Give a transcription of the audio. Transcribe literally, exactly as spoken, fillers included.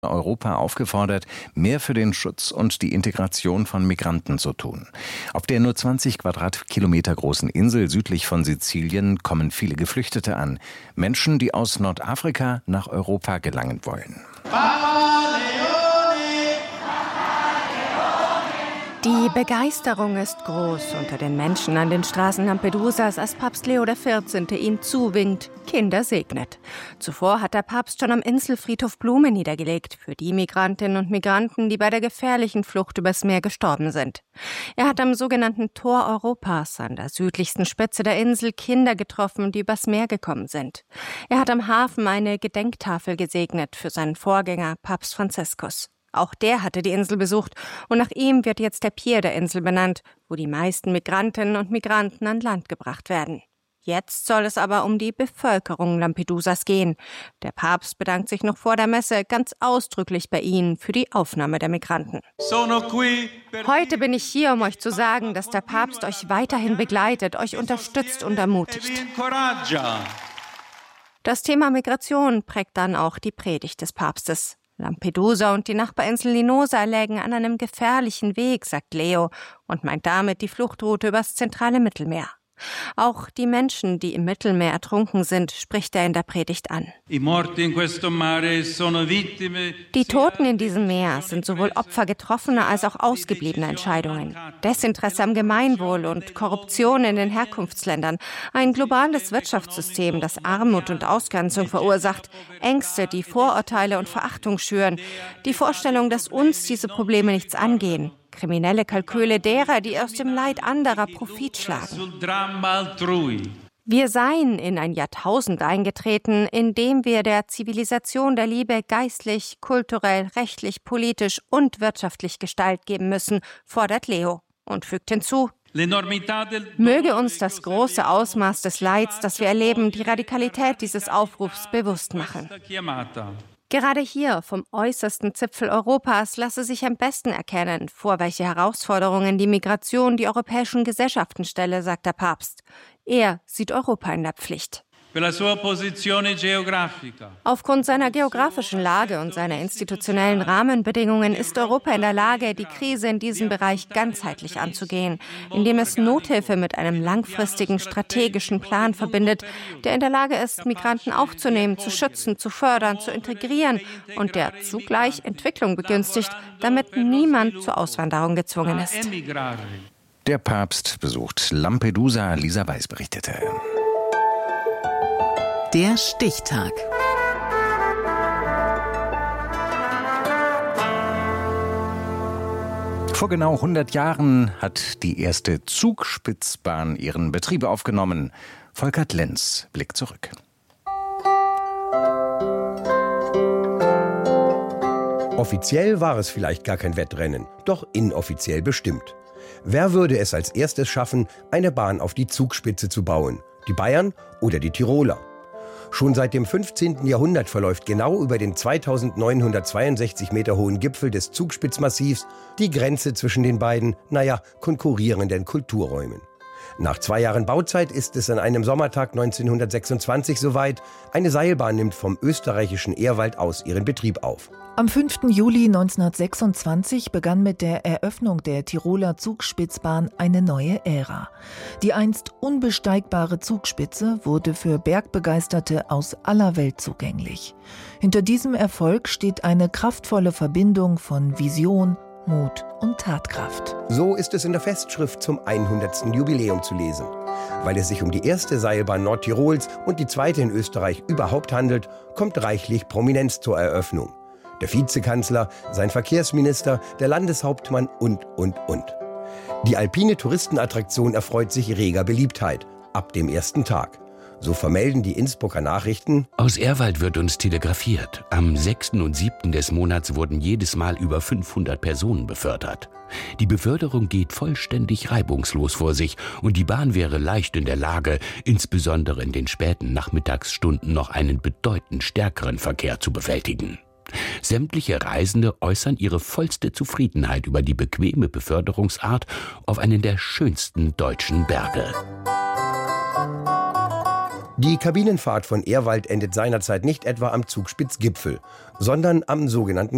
Europa aufgefordert, mehr für den Schutz und die Integration von Migranten zu tun. Auf der nur zwanzig Quadratkilometer großen Insel südlich von Sizilien kommen viele Geflüchtete an. Menschen, die aus Nordafrika nach Europa gelangen wollen. Die Begeisterung ist groß unter den Menschen an den Straßen Lampedusas, als Papst Leo der vierzehnte ihnen zuwinkt, Kinder segnet. Zuvor hat der Papst schon am Inselfriedhof Blumen niedergelegt für die Migrantinnen und Migranten, die bei der gefährlichen Flucht übers Meer gestorben sind. Er hat am sogenannten Tor Europas an der südlichsten Spitze der Insel Kinder getroffen, die übers Meer gekommen sind. Er hat am Hafen eine Gedenktafel gesegnet für seinen Vorgänger, Papst Franziskus. Auch der hatte die Insel besucht und nach ihm wird jetzt der Pier der Insel benannt, wo die meisten Migrantinnen und Migranten an Land gebracht werden. Jetzt soll es aber um die Bevölkerung Lampedusas gehen. Der Papst bedankt sich noch vor der Messe ganz ausdrücklich bei ihnen für die Aufnahme der Migranten. Heute bin ich hier, um euch zu sagen, dass der Papst euch weiterhin begleitet, euch unterstützt und ermutigt. Das Thema Migration prägt dann auch die Predigt des Papstes. Lampedusa und die Nachbarinsel Linosa lägen an einem gefährlichen Weg, sagt Leo und meint damit die Fluchtroute übers zentrale Mittelmeer. Auch die Menschen, die im Mittelmeer ertrunken sind, spricht er in der Predigt an. Die Toten in diesem Meer sind sowohl Opfer getroffener als auch ausgebliebener Entscheidungen. Desinteresse am Gemeinwohl und Korruption in den Herkunftsländern, ein globales Wirtschaftssystem, das Armut und Ausgrenzung verursacht, Ängste, die Vorurteile und Verachtung schüren, die Vorstellung, dass uns diese Probleme nichts angehen. Kriminelle Kalküle derer, die aus dem Leid anderer Profit schlagen. Wir seien in ein Jahrtausend eingetreten, in dem wir der Zivilisation der Liebe geistlich, kulturell, rechtlich, politisch und wirtschaftlich Gestalt geben müssen, fordert Leo und fügt hinzu: Möge uns das große Ausmaß des Leids, das wir erleben, die Radikalität dieses Aufrufs bewusst machen. Gerade hier, vom äußersten Zipfel Europas, lasse sich am besten erkennen, vor welche Herausforderungen die Migration die europäischen Gesellschaften stelle, sagt der Papst. Er sieht Europa in der Pflicht. Aufgrund seiner geografischen Lage und seiner institutionellen Rahmenbedingungen ist Europa in der Lage, die Krise in diesem Bereich ganzheitlich anzugehen, indem es Nothilfe mit einem langfristigen strategischen Plan verbindet, der in der Lage ist, Migranten aufzunehmen, zu schützen, zu fördern, zu integrieren und der zugleich Entwicklung begünstigt, damit niemand zur Auswanderung gezwungen ist. Der Papst besucht Lampedusa, Lisa Weiß berichtete. Der Stichtag. Vor genau hundert Jahren hat die erste Zugspitzbahn ihren Betrieb aufgenommen. Volkert Lenz blickt zurück. Offiziell war es vielleicht gar kein Wettrennen, doch inoffiziell bestimmt. Wer würde es als erstes schaffen, eine Bahn auf die Zugspitze zu bauen? Die Bayern oder die Tiroler? Schon seit dem fünfzehnten Jahrhundert verläuft genau über den zweitausendneunhundertzweiundsechzig Meter hohen Gipfel des Zugspitzmassivs die Grenze zwischen den beiden, naja, konkurrierenden Kulturräumen. Nach zwei Jahren Bauzeit ist es an einem Sommertag neunzehnhundertsechsundzwanzig soweit. Eine Seilbahn nimmt vom österreichischen Ehrwald aus ihren Betrieb auf. Am fünften Juli neunzehnhundertsechsundzwanzig begann mit der Eröffnung der Tiroler Zugspitzbahn eine neue Ära. Die einst unbesteigbare Zugspitze wurde für Bergbegeisterte aus aller Welt zugänglich. Hinter diesem Erfolg steht eine kraftvolle Verbindung von Vision, Mut und Tatkraft. So ist es in der Festschrift zum hundertsten Jubiläum zu lesen. Weil es sich um die erste Seilbahn Nordtirols und die zweite in Österreich überhaupt handelt, kommt reichlich Prominenz zur Eröffnung. Der Vizekanzler, sein Verkehrsminister, der Landeshauptmann und, und, und. Die alpine Touristenattraktion erfreut sich reger Beliebtheit ab dem ersten Tag. So vermelden die Innsbrucker Nachrichten: Aus Ehrwald wird uns telegrafiert. Am sechsten und siebten des Monats wurden jedes Mal über fünfhundert Personen befördert. Die Beförderung geht vollständig reibungslos vor sich und die Bahn wäre leicht in der Lage, insbesondere in den späten Nachmittagsstunden noch einen bedeutend stärkeren Verkehr zu bewältigen. Sämtliche Reisende äußern ihre vollste Zufriedenheit über die bequeme Beförderungsart auf einen der schönsten deutschen Berge. Die Kabinenfahrt von Ehrwald endet seinerzeit nicht etwa am Zugspitzgipfel, sondern am sogenannten